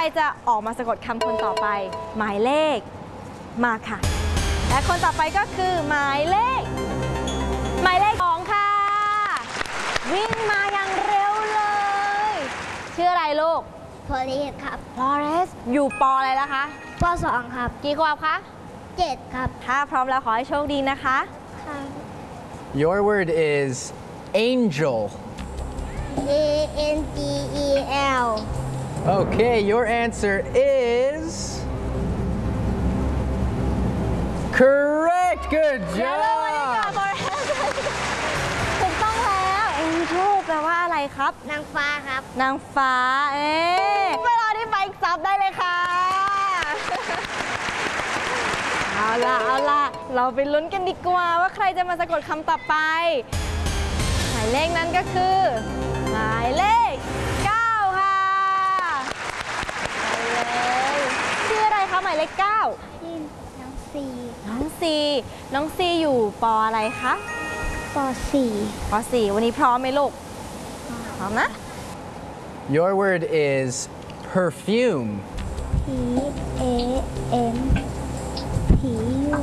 จะออกมาสะกดคำคนต่อไปหมายเลขมาค่ะและคนต่อไปก็คือหมายเลข2ค่ะวิ่งมาอย่างเร็วเลยชื่ออะไรลูกพอลีสครับฟลอเรสอยู่ป.อะไรแล้วคะป.2 ครับกี่ขวบคะ 7 ครับถ้าพร้อมแล้วขอให้โชคดีนะคะค่ะ Your word is angel. ANGEL Okay, your answer is correct. Good เดี๋ยวเรามาดีกว่า job. ฟลอเรสถูกต้องแล้ว Angel แปลว่าอะไรครับนางฟ้าครับนางฟ้าเวลาที่ไปซับได้เลยค่ะ เอาล่ะเราไปลุ้นกันดีกว่าว่าใครจะมาสะกดคำต่อไปหมายเลขนั้นก็คือหมายเลข9ค่ะไปเลยชื่ออะไรคะหมายเลข9 ชื่อน้องซีอยู่ป.อะไรคะป.4 วันนี้พร้อมไหมลูกพร้อมนะ Your word is perfume. PAMPU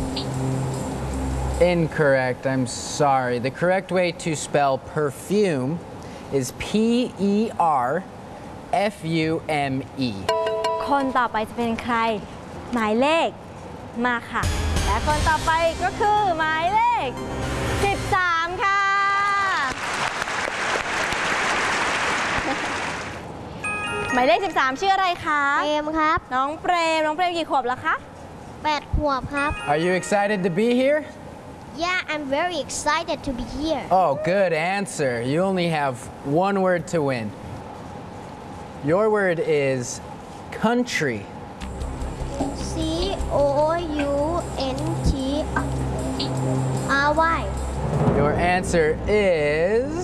Incorrect. I'm sorry. The correct way to spell perfume is PERFUME. คนต่อไปจะเป็นใครหมายเลขมาค่ะและคนต่อไปก็คือหมายเลข13ค่ะหมายเลข13ชื่ออะไรคะเปรมครับน้องเปรมกี่ขวบแล้วคะ 8 ขวบครับ Are you excited to be here? Yeah, I'm very excited to be here. Oh, good answer. You only have one word to win. Your word is country. COUNTRY. Your answer is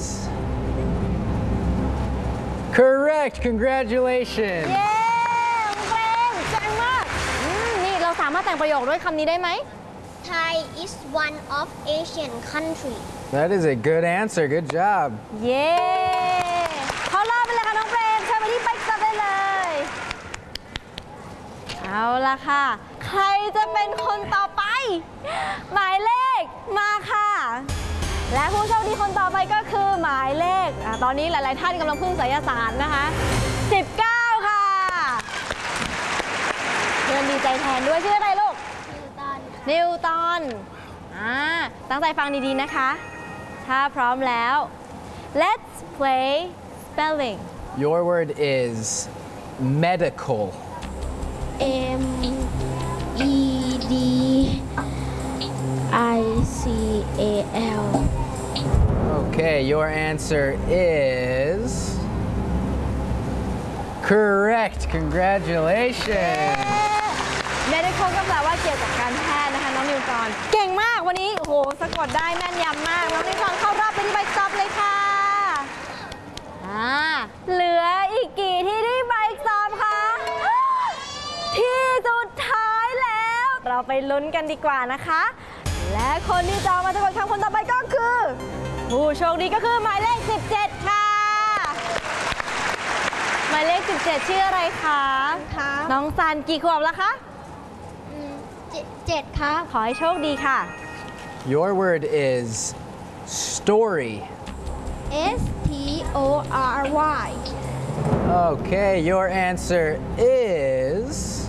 correct. Congratulations. เย้เปรมเจ๋งมากนี่เราสามารถแต่งประโยคด้วยคำนี้ได้ไหม Thai is one of Asian country. That is a good answer. Good job. เย้เขารอบไปเลยค่ะน้องเปรมเชิญไปที่ไปซับได้เลยเอาละค่ะใครจะเป็นคนต่อไปหมายเลขมาค่ะและผู้โชคดีคนต่อไปก็คือหมายเลขตอนนี้หลายๆท่านกำลังพึ่งไสยศาสตร์นะคะ19ค่ะเพื่อนดีใจแทนด้วยชื่ออะไรลูกนิวตันตั้งใจฟังดีๆนะคะถ้าพร้อมแล้ว let's play spelling Your word is medical. MEDICAL. Okay, your answer is correct. Congratulations. medical ก็แปลว่าเกี่ยวกับการแพทย์นะคะน้องนิวตันเก่งมากวันนี้โอ้โหสะกดได้แม่นยำมากน้องนิวตันเข้ารอบไปที่ใบซับเลยค่ะเหลืออีกกี่ที่ได้ใบซับคะที่สุดท้ายแล้วเราไปลุ้นกันดีกว่านะคะและคนที่จะมาสะกดคำคนต่อไปก็คือผู้โชคดีก็คือหมายเลข17ค่ะหมายเลข17ชื่ออะไรคะน้องซันกี่ขวบแล้วคะ 7 ครับขอให้โชคดีค่ะ Your word is story. STORY. Okay, your answer is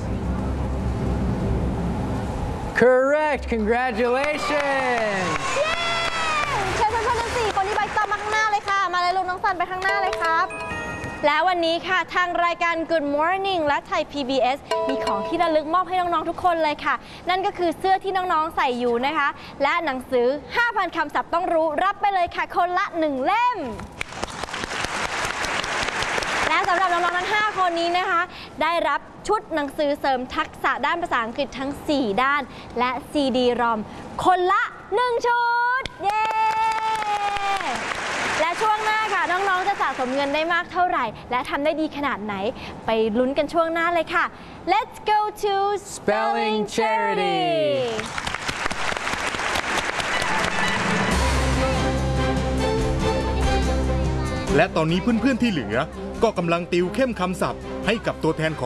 correct. Congratulations. เย้เชิญเพื่อนๆทั้ง4คนที่ใบซับมาข้างหน้าเลยค่ะมาเลยลูกน้องซันไปข้างหน้าเลยครับและวันนี้ค่ะทางรายการ Good Morning และไทย PBS มีของที่ระลึกมอบให้น้องๆทุกคนเลยค่ะนั่นก็คือเสื้อที่น้องๆใส่อยู่นะคะและหนังสือ 5,000 คำศัพท์ต้องรู้รับไปเลยค่ะคนละ1เล่มและสำหรับน้องๆทั้ง5คนนี้นะคะได้รับชุดหนังสือเสริมทักษะด้านภาษาอังกฤษทั้ง4ด้านและ CD ROM คนละ1ชุดเย้และช่วงหน้าค่ะน้องๆจะสะสมเงินได้มากเท่าไหร่และทำได้ดีขนาดไหนไปลุ้นกันช่วงหน้าเลยค่ะ Let's go to Spelling Charity. และตอนนี้เพื่อนๆที่เหลือก็กำลังติวเข้มคำศัพท์ให้กับตัวแทนของ